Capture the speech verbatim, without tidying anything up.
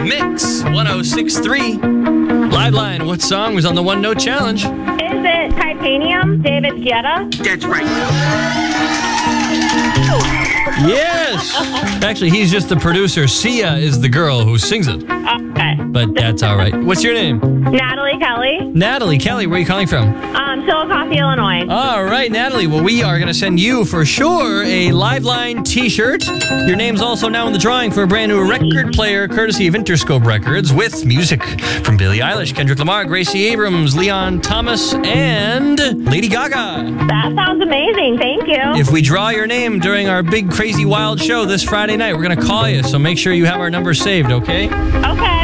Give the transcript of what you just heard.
Mix one oh six point three. Live line, what song was on the One Note Challenge? Is it Titanium, David Guetta? That's right. Yes! Actually, he's just the producer. Sia is the girl who sings it. Okay. But that's all right. What's your name? Natalie Kelly, Natalie Kelly, where are you calling from? um, Chillicothe, Illinois. All right, Natalie. Well, we are going to send you for sure a Liveline t-shirt. Your name's also now in the drawing for a brand new record player courtesy of Interscope Records with music from Billie Eilish, Kendrick Lamar, Gracie Abrams, Leon Thomas, and Lady Gaga. That sounds amazing. Thank you. If we draw your name during our big, crazy, wild show this Friday night, we're going to call you, so make sure you have our number saved, okay? Okay.